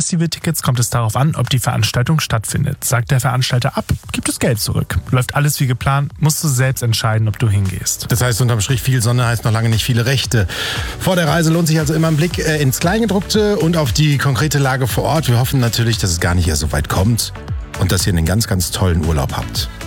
Festivaltickets kommt es darauf an, ob die Veranstaltung stattfindet. Sagt der Veranstalter ab, gibt es Geld zurück. Läuft alles wie geplant, musst du selbst entscheiden, ob du hingehst. Das heißt, unterm Strich viel Sonne heißt noch lange nicht viele Rechte. Vor der Reise lohnt sich also immer ein Blick ins Kleingedruckte und auf die konkrete Lage vor Ort. Wir hoffen natürlich, dass es gar nicht erst so weit kommt und dass ihr einen ganz, ganz tollen Urlaub habt.